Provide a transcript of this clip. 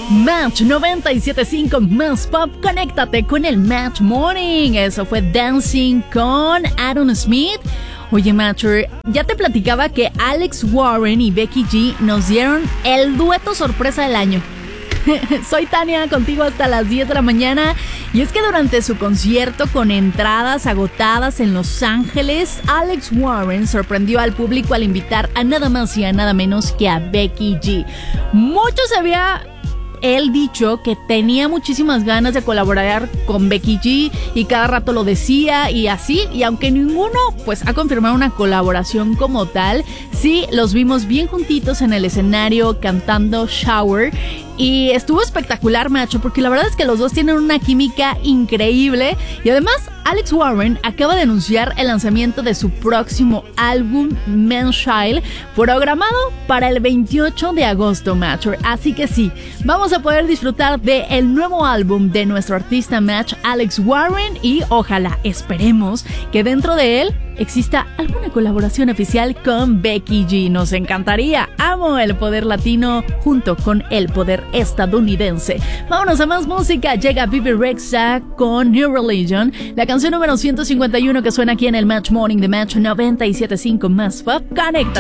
Match 97.5 Más Pop, conéctate con el Match Morning. Eso fue Dancing con Aaron Smith. Oye, Matcher, ya te platicaba que Alex Warren y Becky G nos dieron el dueto sorpresa del año. Soy Tania, contigo hasta las 10 de la mañana. Y es que durante su concierto con entradas agotadas en Los Ángeles, Alex Warren sorprendió al público al invitar a nada más y a nada menos que a Becky G. Mucho se había él dicho que tenía muchísimas ganas de colaborar con Becky G y cada rato lo decía y así, y aunque ninguno pues ha confirmado una colaboración como tal, sí los vimos bien juntitos en el escenario cantando Shower y estuvo espectacular, macho, porque la verdad es que los dos tienen una química increíble y además Alex Warren acaba de anunciar el lanzamiento de su próximo álbum Men's Child, programado para el 28 de agosto, macho. Así que sí, vamos a poder disfrutar del nuevo álbum de nuestro artista match Alex Warren y ojalá, esperemos que dentro de él exista alguna colaboración oficial con Becky G. Nos encantaría. Amo el poder latino junto con el poder estadounidense. Vámonos a más música. Llega Bebe Rexha con New Religion, la canción número 151 que suena aquí en el Match Morning de Match 97.5 Más Pop. Conecta.